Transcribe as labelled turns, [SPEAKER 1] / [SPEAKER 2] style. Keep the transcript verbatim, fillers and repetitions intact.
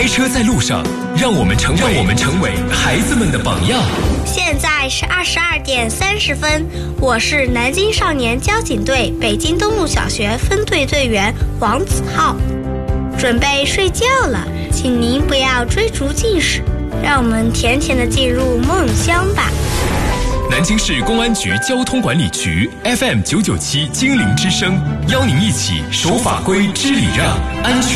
[SPEAKER 1] 车在路上，让我们成为让我们成为孩子们的榜样。
[SPEAKER 2] 现在是二十二点三十分，我是南京少年交警队北京东路小学分队队员王子浩。准备睡觉了，请您不要追逐近视，让我们甜甜的进入梦乡吧。
[SPEAKER 1] 南京市公安局交通管理局 F M 九九七精灵之声，邀您一起守法规、知礼让，安全